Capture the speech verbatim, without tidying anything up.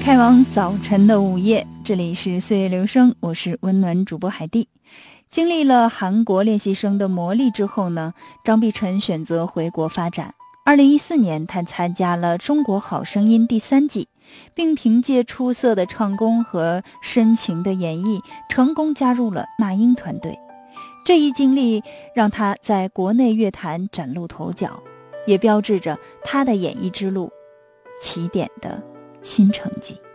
开往早晨的午夜，这里是岁月流声，我是温暖主播海蒂。经历了韩国练习生的磨砺之后呢，张碧晨选择回国发展。二零一四年，他参加了《中国好声音》第三季，并凭借出色的唱功和深情的演绎，成功加入了那英团队。这一经历让他在国内乐坛崭露头角，也标志着他的演艺之路起点的新成绩。